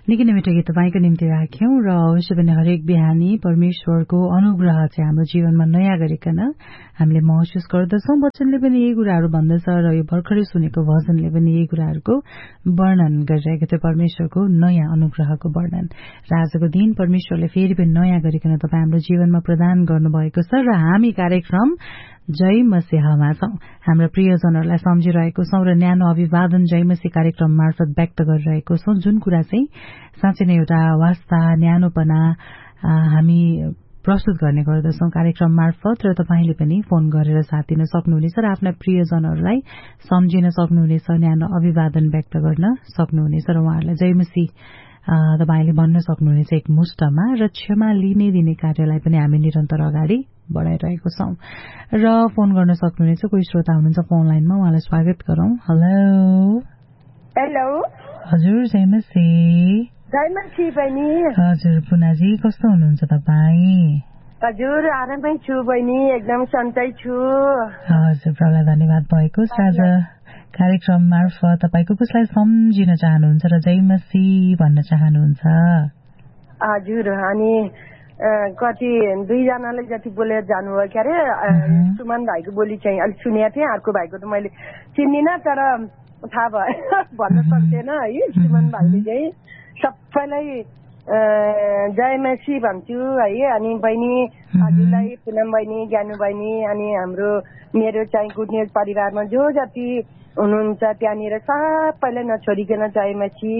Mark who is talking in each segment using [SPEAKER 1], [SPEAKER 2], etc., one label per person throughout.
[SPEAKER 1] निकै नै मिठो गीत तपाईको निम्ति राख्यौं र अवश्य पनि हरेक बिहानी परमेश्वरको अनुग्रह चाहिँ हाम्रो जीवनमा नयाँ गरिकन हामीले महसुस गर्दछौं। वचनले पनि यही कुराहरू भन्दछ र यो भर्खरै सुनेको भजनले पनि यही कुराहरूको वर्णन गरिरहेको थियो, परमेश्वरको नयाँ अनुग्रहको वर्णन। र आजको दिन परमेश्वरले फेरि पनि नयाँ गरिकन तपाईँ हाम्रो जीवनमा प्रदान गर्नुभएको छ र हामी कार्यक्रम जय मसीहमा छौं। हाम्रा प्रियजनहरूलाई सम्झिरहेको छौं र न्यानो अभिवादन जय मसीह कार्यक्रम मार्फत व्यक्त गरिरहेको छौं, जुन कुरा चाहिँ साँच्चै नै एउटा वास्ता न्यानोपना हामी प्रस्तुत गर्ने गर्दछौं कार्यक्रम मार्फत। र तपाईले पनि फोन गरेर साथ दिन सक्नुहुनेछ र आफ्ना प्रियजनहरूलाई सम्झिन सक्नुहुनेछ, न्यानो अभिवादन व्यक्त गर्न सक्नुहुनेछ र उहाँहरूलाई जय मसीह तपाईले भन्न सक्नुहुनेछ एक मुष्टमा। र क्षमा लिने दिने कार्यलाई पनि हामी निरन्तर अगाडि बढाइरहेको छौं र फोन गर्न सक्नुहुनेछ। कोही श्रोता हुनुहुन्छ फोन लाइनमा, उहाँलाई स्वागत गरौं। हेलो
[SPEAKER 2] हेलो
[SPEAKER 1] हजुर, जय मसीह।
[SPEAKER 2] जय मसीह बहिनी।
[SPEAKER 1] हजुर पुनाजी, कस्तो हुनुहुन्छ तपाईँ?
[SPEAKER 2] हजुर आरामै छु बहिनी, एकदम सन्चै छु।
[SPEAKER 1] हजुर प्रभुलाई धन्यवाद भएको छ। आज कार्यक्रम मार्फत तपाईको कसलाई सम्झिन चाहनुहुन्छ र जय मसीह भन्न चाहनुहुन्छ?
[SPEAKER 2] हजुर, अनि कति दुईजनाले जति बोलेर जानुभयो के अरे, सुमन भाइको बोली चाहिँ अलिक सुनेको थिएँ, अर्को भाइको त मैले चिन्दिनँ, तर थाहा भयो भन्न सक्दैन है। सुमन भाइले चाहिँ सबैलाई जय मसीह भन्छु है। अनि बहिनी हजुरलाई, पुनम बहिनी, ज्ञानु बहिनी, अनि हाम्रो मेरो चाहिँ गुड न्युज परिवारमा जो जति हुनुहुन्छ त्यहाँनिर सबैलाई नछोडिकन जय मसीह।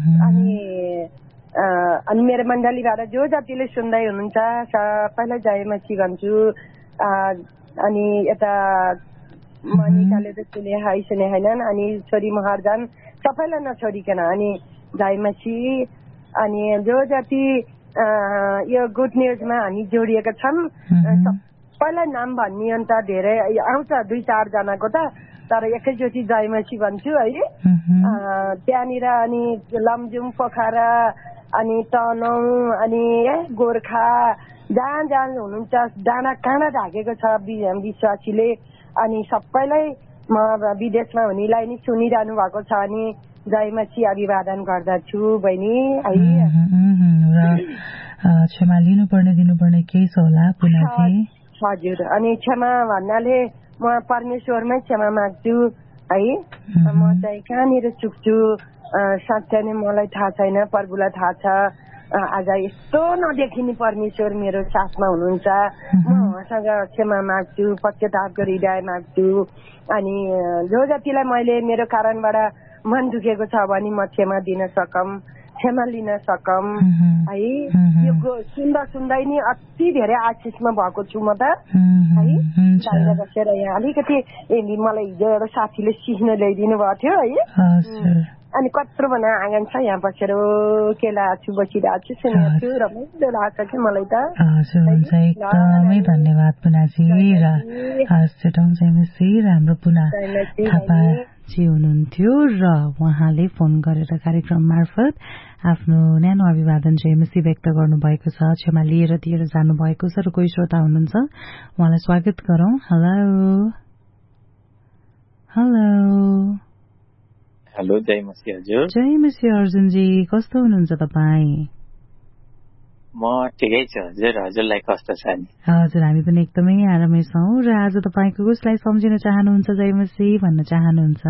[SPEAKER 2] अनि मेरो मण्डलीबाट जो जतिले सुन्दै हुनुहुन्छ सबैलाई जय मसीह भन्छु। अनि यता मनिकाले त सुने होइनन्, अनि छोरी महर्जन सबैलाई नछोडिकन अनि जय मसीह। अनि जो जति यो गुड न्युजमा हामी जोडिएका छन् सबैलाई नाम भन्ने अन्त धेरै आउँछ, 2-4 जनाको त, तर एकैचोटि जय मसीह भन्छु है। त्यहाँनिर अनि लमजुङ, पोखरा, अनि तनहुँ, अनि गोर्खा, जहाँ जहाँ हुनुहुन्छ, डाँडा काँडा ढाकेको छ विश्वासीले। अनि सबैलाई म विदेशमा हुनेलाई नि सुनिरहनु भएको छ अनि जय मसीह अभिवादन गर्दछु बहिनी है।
[SPEAKER 1] क्षमा लिनुपर्ने दिनुपर्ने केही छ होला पुनाजी?
[SPEAKER 2] हजुर, अनि क्षमा भन्नाले म परमेश्वरमै क्षमा माग्छु है। म चाहिँ कहाँनिर चुक्छु साँच्चै नै मलाई थाहा छैन, प्रभुलाई थाहा छ। आज यस्तो नदेखिने परमेश्वर मेरो साथमा हुनुहुन्छ। म उहाँसँग क्षमा माग्छु, पश्चातापको हृदय माग्छु। अनि जो जतिलाई मैले मेरो कारणबाट मन दुखेको छ भने म क्षमा दिन सकम, क्षमा लिन सकम है। यो सुन्दा सुन्दै नि अति धेरै आशिषमा भएको छु म त है। बाहिर बसेर यहाँ अलिकति मलाई हिजो एउटा साथीले सिक्न ल्याइदिनु भएको थियो है। अनि कत्रो भना आँगन छ, यहाँ बसेर केलाएको छु, बसिरहेको छु, सुनेको छु, रमाइलो लाग्छ कि मलाई त।
[SPEAKER 1] हुन्छ, एकदमै धन्यवाद पुनाजी। र हाम्रो पुना थापाजी हुनुहुन्थ्यो र उहाँले फोन गरेर कार्यक्रम मार्फत आफ्नो न्यानो अभिवादन जय मसीह व्यक्त गर्नुभएको छ, क्षमा लिएर दिएर जानुभएको छ। र कोही श्रोता हुनुहुन्छ, उहाँलाई स्वागत गरौं। हेलो हेलो
[SPEAKER 3] हेलो, जय मसीह हजुर।
[SPEAKER 1] जय मसीह अर्जुनजी, कस्तो हुनुहुन्छ तपाईँ?
[SPEAKER 3] म ठिकै छु हजुर, हजुरलाई कस्तो छ नि?
[SPEAKER 1] हजुर, हामी पनि एकदमै आरामै छौं। र आज तपाईँको कसलाई सम्झिन चाहनुहुन्छ, जय मसीह भन्न चाहनुहुन्छ?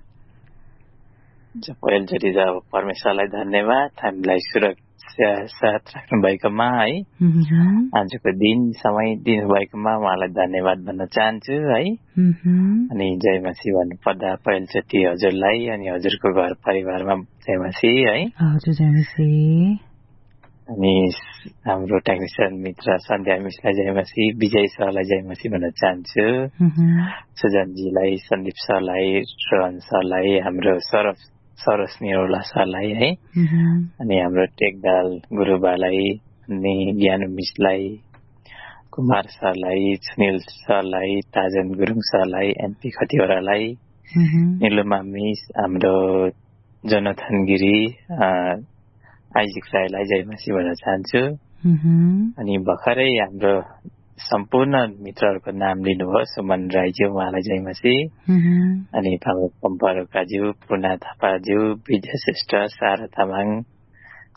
[SPEAKER 3] पहिलोचोटि त अब परमेश्वरलाई धन्यवाद, हामीलाई सुरक्षा साथ राख्नु भएकोमा है। आजको दिन समय दिनुभएकोमा उहाँलाई धन्यवाद भन्न चाहन्छु है। अनि जय मसीह भन्नु पर्दा पहिलोचोटि हजुरलाई अनि हजुरको घर परिवारमा जय मसीह है।
[SPEAKER 1] हजुर, जय मसीह।
[SPEAKER 3] अनि हाम्रो टेक्निसियन मित्र सन्ध्या मिसलाई जय मसीह, विजय सरलाई जय मसीह भन्न चाहन्छु, सुजनजीलाई, सन्दीप सरलाई, रोहन सरलाई, हाम्रो सरोज निरौला सरलाई है। अनि हाम्रो टेकदाल गुरुबालाई, अनि ज्ञानु मिसलाई, कुमार सरलाई, सुनिल सरलाई, ताजन गुरुङ सरलाई, एनपी खतिवरालाई, निलुमा मिस, हाम्रो जोनाथन गिरी, आइजिक राईलाई जय मसीह भन्न चाहन्छु। अनि भर्खरै हाम्रो सम्पूर्ण मित्रहरूको नाम लिनुभयो, सुमन राईज्यू, उहाँलाई जय मसीह। अनि हाम्रो पम्परोकाज्यू, पुना थापाज्यू, विजय श्रेष्ठ, सारा तामाङ,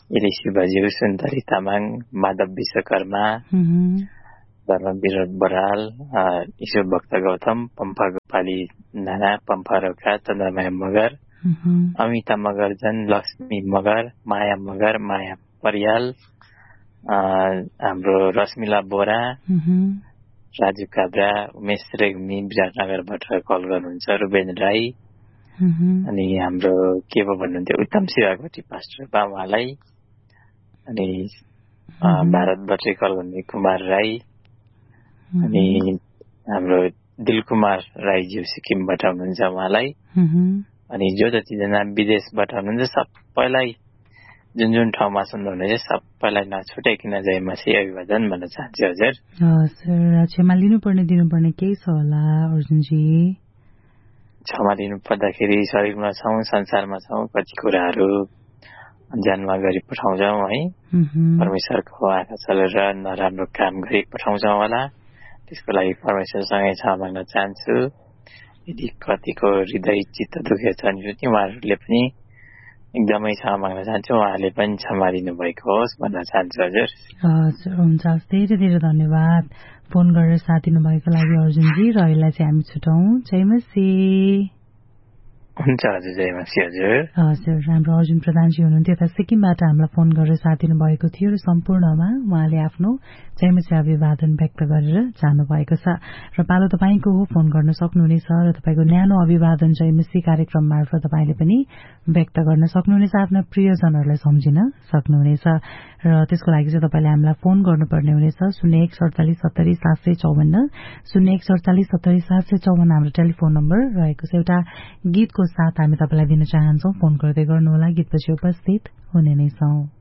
[SPEAKER 3] इलिसी बज्यू, सुन्दरी तामाङ, माधव विश्वकर्मा, धर्मवीर बराल, ईश्वर भक्त गौतम, पम्फा गोपाली नाना, पम्फा रोका, चन्द्रमाया मगर, अमिता मगरजन, लक्ष्मी मगर, माया मगर, माया परियाल, हाम्रो रश्मिला बोरा, राजु काब्रा, उमेश रेग्मी विराटनगरबाट कल गर्नुहुन्छ, रुबेन राई, अनि हाम्रो के पो भन्नुहुन्थ्यो उत्तम शिवाकोटी पास्टर उहाँलाई, अनि भारतबाट कल गर्ने कुमार राई, अनि हाम्रो दिलकुमार राईज्यू सिक्किमबाट हुनुहुन्छ उहाँलाई, अनि जो जतिजना विदेशबाट हुनुहुन्छ सबैलाई जुन जुन ठाउँमा सुन्नुहुनेछ सबैलाई नछुटाइकन जय मसी अभिवादन भन्न चाहन्छु हजुर।
[SPEAKER 1] क्षमा लिनुपर्ने दिनुपर्ने केही छ होला अर्जुनजी?
[SPEAKER 3] क्षमा लिनु पर्दाखेरि शरीरमा छौँ, संसारमा छौँ, कति कुराहरू अनजानमा गरी पठाउँछौँ है, परमेश्वरको आँखा चलेर नराम्रो काम गरी पठाउँछौँ होला, त्यसको लागि परमेश्वरसँगै क्षमा माग्न चाहन्छु। यदि कतिको हृदय चित्त दुखेको छ भने उहाँहरूले पनि एकदमै क्षमा माग्न चाहन्छु, उहाँहरूले पनि क्षमा दिनुभएको होस् भन्न चाहन्छु हजुर।
[SPEAKER 1] हजुर हुन्छ, धेरै धेरै धन्यवाद फोन गरेर साथ दिनुभएको लागि अर्जुनजी। र यसलाई चाहिँ हामी छुटाउँ। जय मसी।
[SPEAKER 3] हुन्छ हजुर, जय मसी हजुर।
[SPEAKER 1] हजुर, हाम्रो अर्जुन प्रधानजी हुनुहुन्थ्यो यता सिक्किमबाट हामीलाई फोन गरेर साथ दिनुभएको थियो र सम्पूर्णमा उहाँले आफ्नो जय मसी अभिवादन व्यक्त गरेर जानुभएको छ। र पालो तपाईँको हो, फोन गर्न सक्नुहुनेछ र तपाईँको न्यानो अभिवादन जय मसी कार्यक्रम मार्फत तपाईँले पनि व्यक्त गर्न सक्नुहुनेछ, आफ्ना प्रियजनहरूलाई सम्झिन सक्नुहुनेछ। र त्यसको लागि चाहिँ तपाईँले हामीलाई फोन गर्नुपर्ने हुनेछ 0147700754, 0147700754 हाम्रो टेलिफोन नम्बर रहेको छ। एउटा गीतको साथ हामी तपाईँलाई दिन चाहन्छौँ, फोन गर्दै गर्नुहोला, गीतपछि उपस्थित हुने नै छौँ।